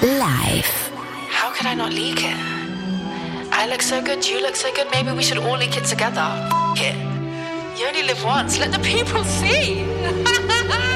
live. How could I not leak it? I look so good, you look so good, maybe we should all leak it together. F*** it. You only live once, let the people see.